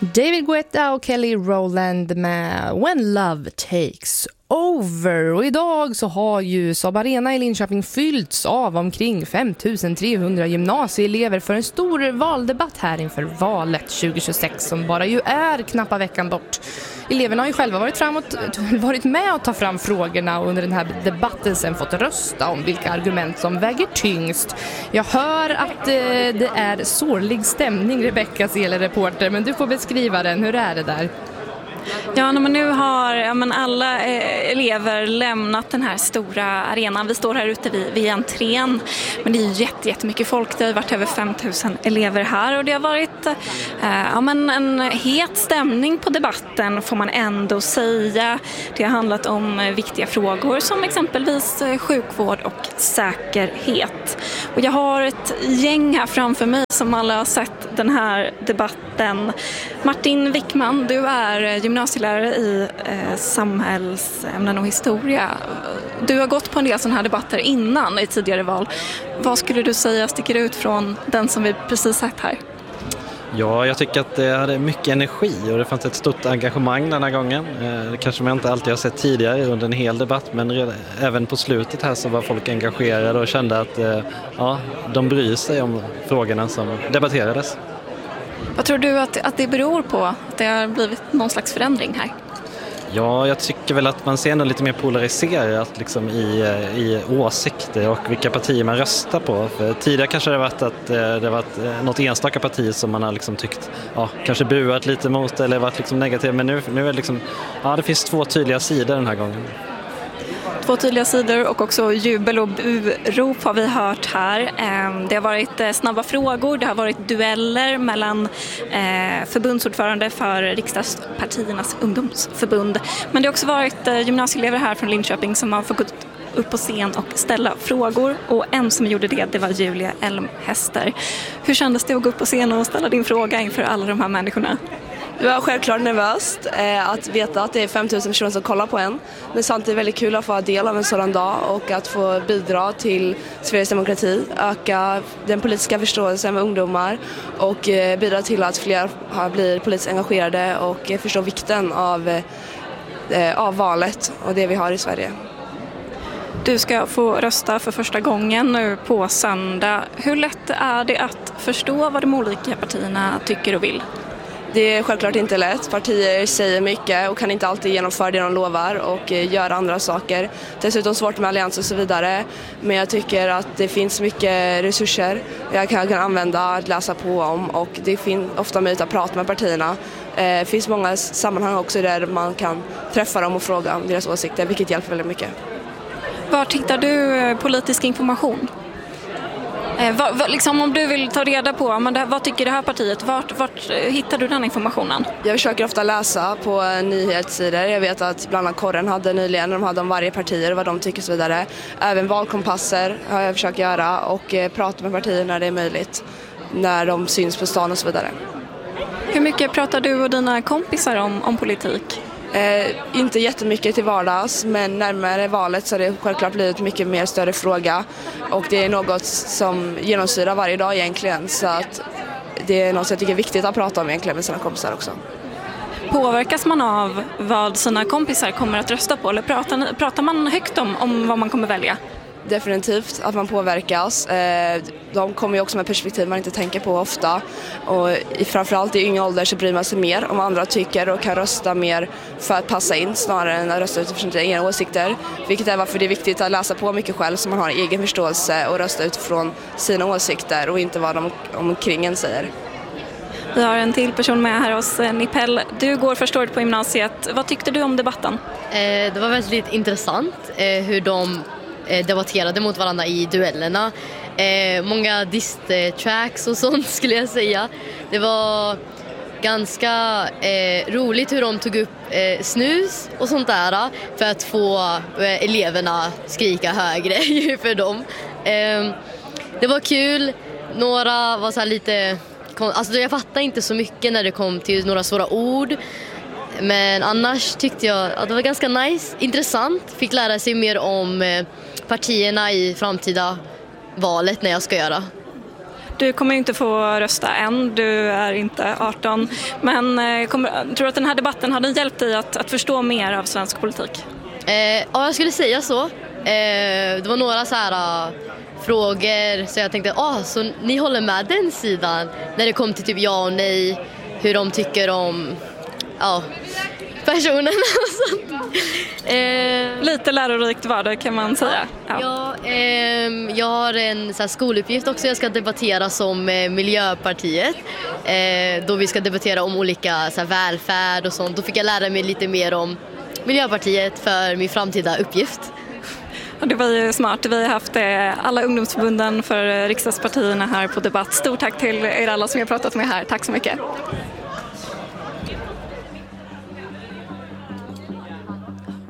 David Guetta och Kelly Rowland med When Love Takes Over. Och idag så har ju Saab Arena i Linköping fyllts av omkring 5300 gymnasieelever för en stor valdebatt här inför valet 2026 som bara ju är knappa veckan bort. Eleverna har ju själva varit med och ta fram frågorna och under den här debatten sen fått rösta om vilka argument som väger tyngst. Jag hör att det är sorglig stämning, Rebecca Seele-reporter, men du får beskriva den. Hur är det där? Ja, men nu har alla elever lämnat den här stora arenan. Vi står här ute vid entrén, men det är jättemycket folk. Det har varit över 5000 elever här och det har varit en het stämning på debatten, får man ändå säga. Det har handlat om viktiga frågor som exempelvis sjukvård och säkerhet. Och jag har ett gäng här framför mig som alla har sett den här debatten. Martin Wickman, du är gymnasielärare i samhällsämnen och historia. Du har gått på en del sådana här debatter innan i tidigare val. Vad skulle du säga sticker ut från den som vi precis sett här? Ja, jag tycker att det hade mycket energi och det fanns ett stort engagemang den här gången. Det kanske man inte alltid har sett tidigare under en hel debatt, men även på slutet här så var folk engagerade och kände att de bryr sig om frågorna som debatterades. Vad tror du att det beror på att det har blivit någon slags förändring här? Ja, jag tycker väl att man ser ändå lite mer polariserat liksom i åsikter och vilka partier man röstar på. För tidigare kanske det har varit att det varit något enstaka parti som man har liksom tyckt, kanske buat lite mot eller varit liksom negativ. Men nu är det liksom, det finns två tydliga sidor den här gången. Två tydliga sidor och också jubel och burop har vi hört här. Det har varit snabba frågor, det har varit dueller mellan förbundsordförande för riksdagspartiernas ungdomsförbund. Men det har också varit gymnasieelever här från Linköping som har fått gå upp på scen och ställa frågor. Och en som gjorde det var Julia Elmhester. Hur kändes det att gå upp på scen och ställa din fråga inför alla de här människorna? Det var självklart nervöst att veta att det är 5000 personer som kollar på en. Men samtidigt väldigt kul att få del av en sådan dag och att få bidra till Sveriges demokrati, öka den politiska förståelsen med ungdomar och bidra till att fler blir politiskt engagerade och förstår vikten av valet och det vi har i Sverige. Du ska få rösta för första gången nu på söndag. Hur lätt är det att förstå vad de olika partierna tycker och vill? Det är självklart inte lätt. Partier säger mycket och kan inte alltid genomföra det de lovar och göra andra saker. Dessutom svårt med allians och så vidare. Men jag tycker att det finns mycket resurser jag kan använda att läsa på om och det finns ofta möjlighet att prata med partierna. Det finns många sammanhang också där man kan träffa dem och fråga om deras åsikter, vilket hjälper väldigt mycket. Var hittar du politisk information? Om du vill ta reda på vad tycker det här partiet, vart hittar du den informationen? Jag försöker ofta läsa på nyhetssidor. Jag vet att bland annat Korren hade nyligen, de hade om varje partier och vad de tycker och så vidare. Även valkompasser har jag försökt göra och prata med partier när det är möjligt, när de syns på stan och så vidare. Hur mycket pratar du och dina kompisar om politik? Inte jättemycket till vardags, men närmare valet så har det självklart blivit mycket mer större fråga och det är något som genomsyrar varje dag egentligen, så att det är något som jag tycker är viktigt att prata om egentligen med sina kompisar också. Påverkas man av vad sina kompisar kommer att rösta på eller pratar man högt om vad man kommer välja? Definitivt att man påverkas. De kommer ju också med perspektiv man inte tänker på ofta. Och framförallt i yngre ålder så bryr man sig mer om andra tycker och kan rösta mer för att passa in snarare än att rösta utifrån sina egna åsikter. Vilket är varför det är viktigt att läsa på mycket själv så man har egen förståelse och rösta utifrån sina åsikter och inte vad de omkring en säger. Vi har en till person med här hos Nipel. Du går första året på gymnasiet. Vad tyckte du om debatten? Det var väldigt intressant hur de debatterade mot varandra i duellerna. Många diss-tracks och sånt skulle jag säga. Det var ganska roligt hur de tog upp snus och sånt där för att få eleverna skrika högre för dem. Det var kul. Några var så här lite... Alltså jag fattade inte så mycket när det kom till några svåra ord. Men annars tyckte jag att det var ganska nice, intressant. Fick lära sig mer om partierna i framtida valet när jag ska göra. Du kommer ju inte få rösta än, du är inte 18. Men tror du att den här debatten hade hjälpt dig att förstå mer av svensk politik? Ja, jag skulle säga så. Det var några så här frågor så jag tänkte, så ni håller med den sidan när det kom till typ ja och nej, hur de tycker om personen och sånt. Lite lärorikt var det, kan man säga. Jag har en så här skoluppgift också. Jag ska debattera som Miljöpartiet. Då vi ska debattera om olika så här välfärd och sånt. Då fick jag lära mig lite mer om Miljöpartiet för min framtida uppgift. Och det var ju smart. Vi har haft alla ungdomsförbunden för riksdagspartierna här på debatt. Stort tack till er alla som jag pratat med här. Tack så mycket.